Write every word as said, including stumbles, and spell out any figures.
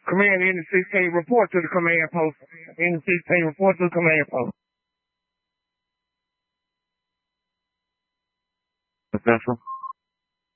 Command N sixteen, report to the command post. N sixteen, report to the command post. Official.